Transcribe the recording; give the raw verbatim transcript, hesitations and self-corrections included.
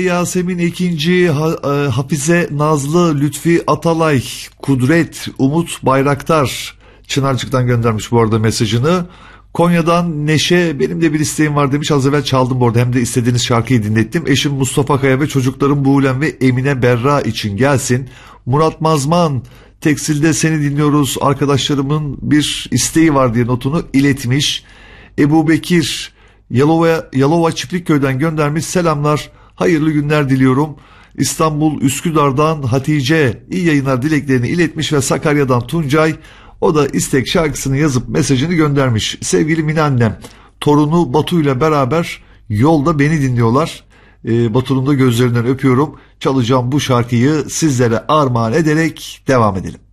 Yasemin ikinci, ha, e, Hafize Nazlı, Lütfi Atalay, Kudret, Umut Bayraktar Çınarcık'tan göndermiş bu arada mesajını. Konya'dan Neşe, benim de bir isteğim var demiş. Az evvel çaldım bu arada, hem de istediğiniz şarkıyı dinlettim. Eşim Mustafa Kaya ve çocuklarım Buğulen ve Emine Berra için gelsin. Murat Mazman, tekstilde seni dinliyoruz, arkadaşlarımın bir isteği var diye notunu iletmiş. Ebu Bekir Yalova, Yalova Çiftlikköy'den göndermiş. Selamlar, hayırlı günler diliyorum. İstanbul Üsküdar'dan Hatice iyi yayınlar dileklerini iletmiş ve Sakarya'dan Tuncay, o da istek şarkısını yazıp mesajını göndermiş. Sevgili Mine annem, torunu Batu ile beraber yolda beni dinliyorlar. Ee, Batu'nun da gözlerinden öpüyorum. Çalacağım bu şarkıyı sizlere armağan ederek devam edelim.